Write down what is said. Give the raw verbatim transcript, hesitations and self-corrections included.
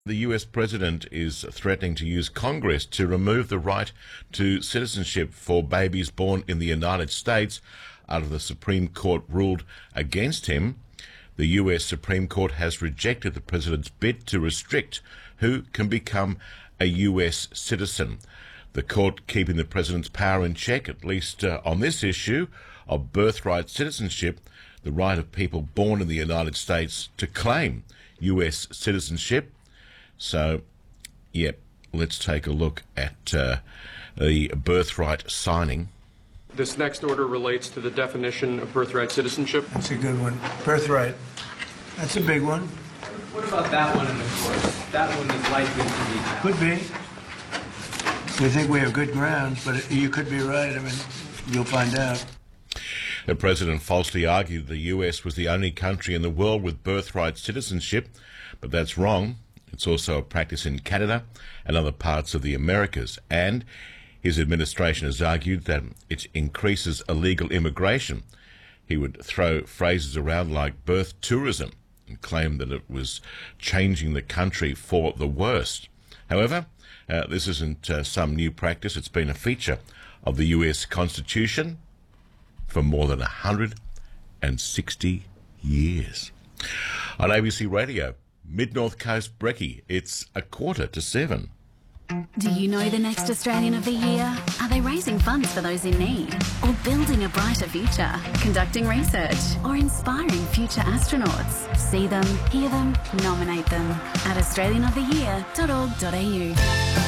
The U S president is threatening to use Congress to remove the right to citizenship for babies born in the United States after the Supreme Court ruled against him. The U S Supreme Court has rejected the president's bid to restrict who can become a U S citizen. The court keeping the president's power in check, at least uh, on this issue of birthright citizenship, the right of people born in the United States to claim U S citizenship. So, yep, let's take a look at uh, the birthright signing. This next order relates to the definition of birthright citizenship. That's a good one. Birthright. That's a big one. What about that one in the court? That one is likely to be passed. Could be. We think we have good grounds, but you could be right. I mean, you'll find out. The president falsely argued the U S was the only country in the world with birthright citizenship, but that's wrong. It's also a practice in Canada and other parts of the Americas, and his administration has argued that it increases illegal immigration. He would throw phrases around like birth tourism and claim that it was changing the country for the worst. However, uh, this isn't uh, some new practice. It's been a feature of the U S Constitution for more than one hundred sixty years. On A B C Radio, Mid-North Coast Brekkie, it's a quarter to seven. Do you know the next Australian of the Year? Are they raising funds for those in need? Or building a brighter future? Conducting research? Or inspiring future astronauts? See them, hear them, nominate them at australian of the year dot org dot a u.